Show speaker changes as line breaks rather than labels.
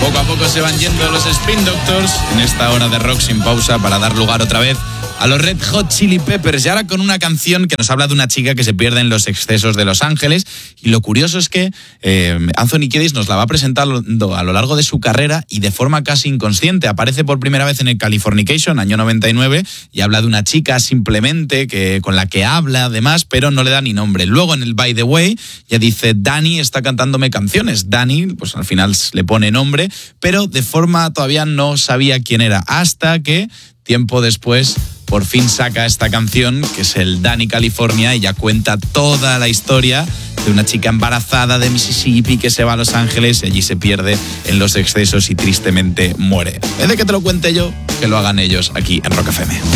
Poco a poco se van yendo los Spin Doctors en esta hora de rock sin pausa para dar lugar otra vez a los Red Hot Chili Peppers, y ahora con una canción que nos habla de una chica que se pierde en los excesos de Los Ángeles. Y lo curioso es que Anthony Kiedis nos la va presentando a lo largo de su carrera y de forma casi inconsciente. Aparece por primera vez en el Californication, año 99, y habla de una chica simplemente con la que habla además, pero no le da ni nombre. Luego en el By the Way ya dice: Dani está cantándome canciones. Dani, pues al final le pone nombre, pero de forma todavía no sabía quién era, hasta que tiempo después por fin saca esta canción, que es el Dani California, y ya cuenta toda la historia de una chica embarazada de Mississippi que se va a Los Ángeles y allí se pierde en los excesos y tristemente muere. En vez de que te lo cuente yo, que lo hagan ellos aquí en Rock FM.